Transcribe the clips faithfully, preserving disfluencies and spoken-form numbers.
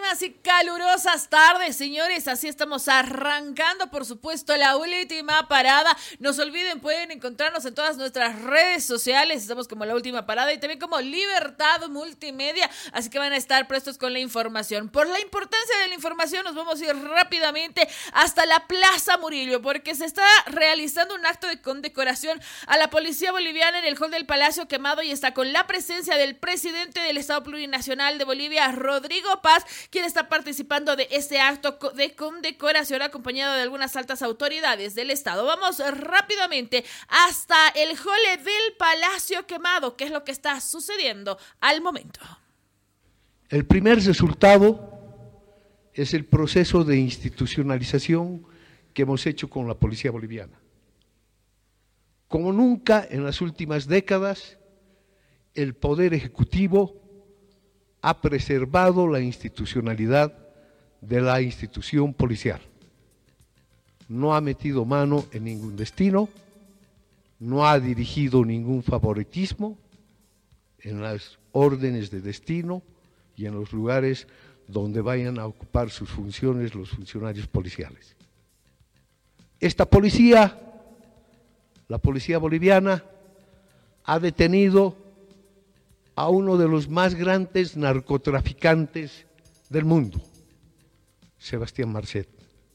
Buenísimas y calurosas tardes, señores. Así estamos arrancando, por supuesto, la última parada. No se olviden, pueden encontrarnos en todas nuestras redes sociales. Estamos como La Última Parada y también como Libertad Multimedia. Así que van a estar prestos con la información. Por la importancia de la información, nos vamos a ir rápidamente hasta la Plaza Murillo, porque se está realizando un acto de condecoración a la policía boliviana en el hall del Palacio Quemado y está con la presencia del presidente del Estado Plurinacional de Bolivia, Rodrigo Paz, quien está participando de este acto de condecoración acompañado de algunas altas autoridades del Estado. Vamos rápidamente hasta el hall del Palacio Quemado, que es lo que está sucediendo al momento. El primer resultado es el proceso de institucionalización que hemos hecho con la policía boliviana. Como nunca en las últimas décadas, el Poder Ejecutivo ha preservado la institucionalidad de la institución policial. No ha metido mano en ningún destino, no ha dirigido ningún favoritismo en las órdenes de destino y en los lugares donde vayan a ocupar sus funciones los funcionarios policiales. Esta policía, la policía boliviana, ha detenido a uno de los más grandes narcotraficantes del mundo, Sebastián Marcet.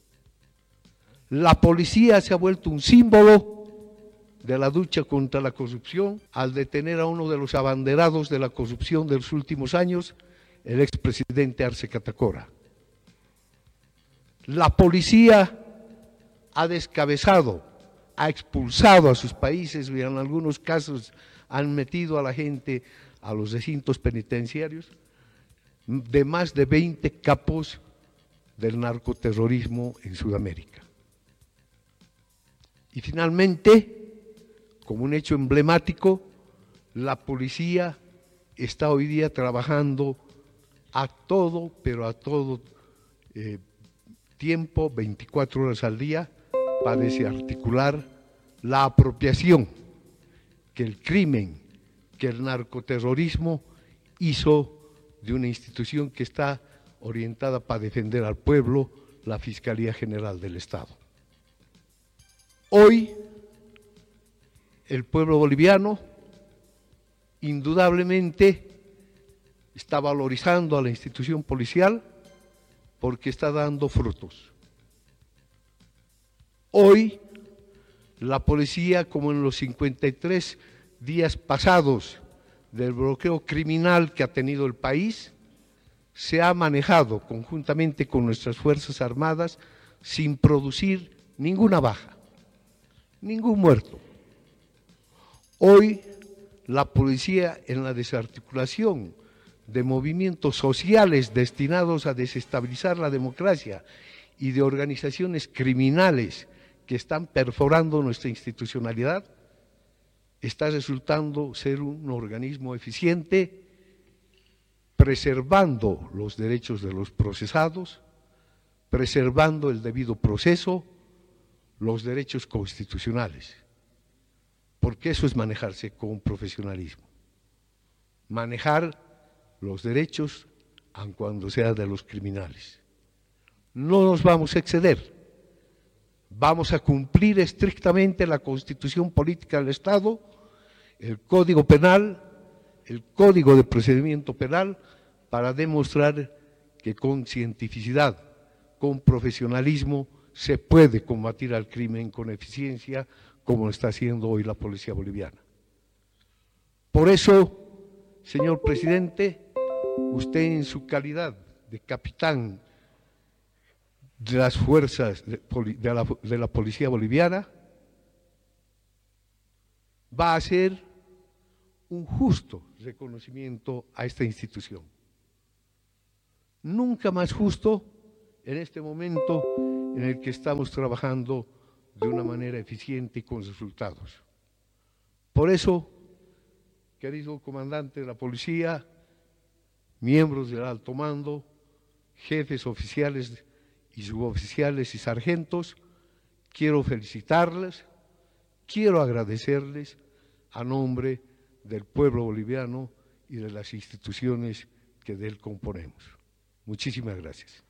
La policía se ha vuelto un símbolo de la lucha contra la corrupción al detener a uno de los abanderados de la corrupción de los últimos años, el expresidente Arce Catacora. La policía ha descabezado, ha expulsado a sus países y en algunos casos han metido a la gente a los recintos penitenciarios de más de veinte capos del narcoterrorismo en Sudamérica. Y finalmente, como un hecho emblemático, la policía está hoy día trabajando a todo, pero a todo eh, tiempo, veinticuatro horas al día, para desarticular la apropiación que el crimen, que el narcoterrorismo hizo de una institución que está orientada para defender al pueblo, la Fiscalía General del Estado. Hoy, el pueblo boliviano indudablemente está valorizando a la institución policial porque está dando frutos. Hoy, la policía, como en los cincuenta y tres días pasados del bloqueo criminal que ha tenido el país, se ha manejado conjuntamente con nuestras Fuerzas Armadas sin producir ninguna baja, ningún muerto. Hoy, la policía, en la desarticulación de movimientos sociales destinados a desestabilizar la democracia y de organizaciones criminales que están perforando nuestra institucionalidad, está resultando ser un organismo eficiente, preservando los derechos de los procesados, preservando el debido proceso, los derechos constitucionales, porque eso es manejarse con profesionalismo, manejar los derechos aun cuando sea de los criminales. No nos vamos a exceder, vamos a cumplir estrictamente la Constitución Política del Estado, el Código Penal, el Código de Procedimiento Penal, para demostrar que con cientificidad, con profesionalismo, se puede combatir al crimen con eficiencia, como lo está haciendo hoy la policía boliviana. Por eso, señor presidente, usted en su calidad de capitán de las fuerzas de, de, la, de la policía boliviana, va a hacer un justo reconocimiento a esta institución. Nunca más justo en este momento en el que estamos trabajando de una manera eficiente y con resultados. Por eso, querido comandante de la policía, miembros del alto mando, jefes oficiales y suboficiales y sargentos, quiero felicitarles, quiero agradecerles a nombre del pueblo boliviano y de las instituciones que de él componemos. Muchísimas gracias.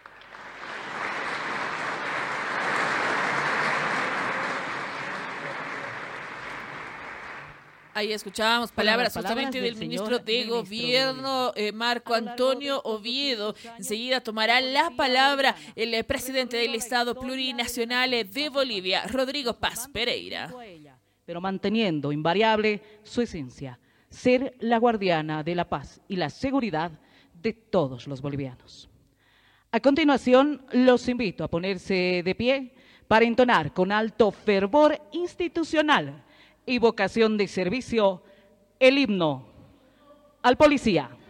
Ahí escuchábamos palabras, palabras justamente del, del ministro de ministro Gobierno, eh, Marco Antonio Oviedo. Enseguida tomará la palabra el eh, presidente del Estado Plurinacional de Bolivia, Rodrigo Paz Pereira. Pero manteniendo invariable su esencia, ser la guardiana de la paz y la seguridad de todos los bolivianos. A continuación, los invito a ponerse de pie para entonar con alto fervor institucional y vocación de servicio el himno al policía.